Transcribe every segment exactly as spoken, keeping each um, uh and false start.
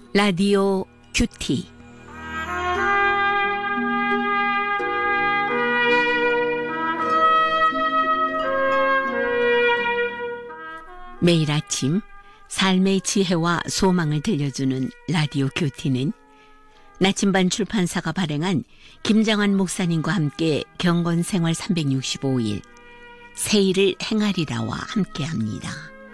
라디오 큐티. 매일 아침 삶의 지혜와 소망을 들려주는 라디오 큐티는 나침반 출판사가 발행한 김장환 목사님과 함께 경건생활 삼백육십오 일 새일을 행하리라와 함께합니다.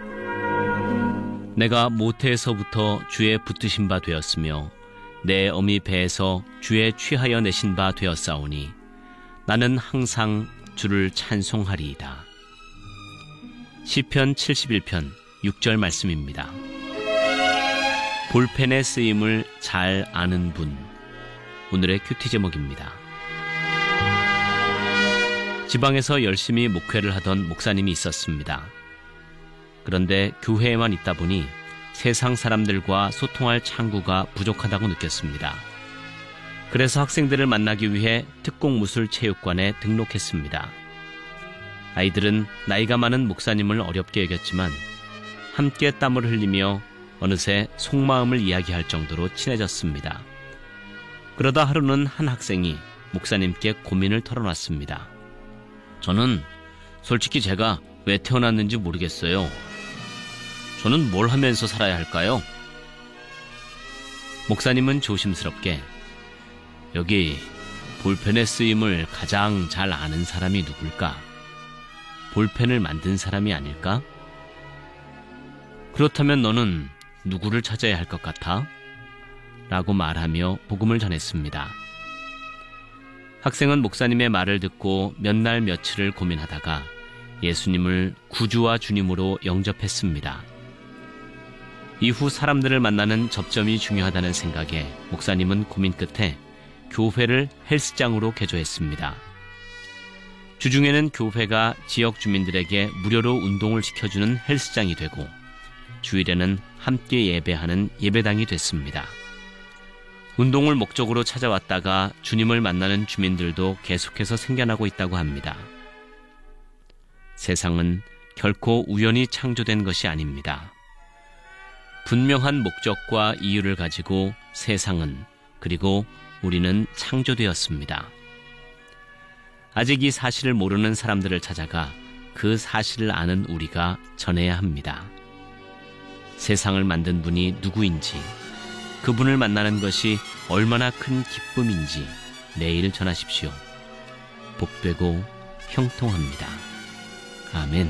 내가 모태에서부터 주의 붙드신 바 되었으며 내 어미 배에서 주의 취하여 내신 바 되었사오니 나는 항상 주를 찬송하리이다. 시편 칠십일 편 육 절 말씀입니다. 볼펜의 쓰임을 잘 아는 분, 오늘의 큐티 제목입니다. 지방에서 열심히 목회를 하던 목사님이 있었습니다. 그런데 교회에만 있다 보니 세상 사람들과 소통할 창구가 부족하다고 느꼈습니다. 그래서 학생들을 만나기 위해 특공무술체육관에 등록했습니다. 아이들은 나이가 많은 목사님을 어렵게 여겼지만 함께 땀을 흘리며 어느새 속마음을 이야기할 정도로 친해졌습니다. 그러다 하루는 한 학생이 목사님께 고민을 털어놨습니다. 저는 솔직히 제가 왜 태어났는지 모르겠어요. 저는 뭘 하면서 살아야 할까요? 목사님은 조심스럽게 여기 볼펜의 쓰임을 가장 잘 아는 사람이 누굴까? 볼펜을 만든 사람이 아닐까? 그렇다면 너는 누구를 찾아야 할 것 같아? 라고 말하며 복음을 전했습니다. 학생은 목사님의 말을 듣고 몇 날 며칠을 고민하다가 예수님을 구주와 주님으로 영접했습니다. 이후 사람들을 만나는 접점이 중요하다는 생각에 목사님은 고민 끝에 교회를 헬스장으로 개조했습니다. 주중에는 교회가 지역 주민들에게 무료로 운동을 시켜주는 헬스장이 되고 주일에는 함께 예배하는 예배당이 됐습니다. 운동을 목적으로 찾아왔다가 주님을 만나는 주민들도 계속해서 생겨나고 있다고 합니다. 세상은 결코 우연히 창조된 것이 아닙니다. 분명한 목적과 이유를 가지고 세상은 그리고 우리는 창조되었습니다. 아직 이 사실을 모르는 사람들을 찾아가 그 사실을 아는 우리가 전해야 합니다. 세상을 만든 분이 누구인지, 그분을 만나는 것이 얼마나 큰 기쁨인지 내일 전하십시오. 복되고 형통합니다. 아멘.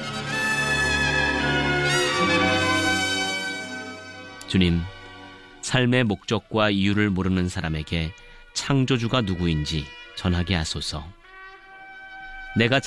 주님, 삶의 목적과 이유를 모르는 사람에게 창조주가 누구인지 전하게 하소서. 내가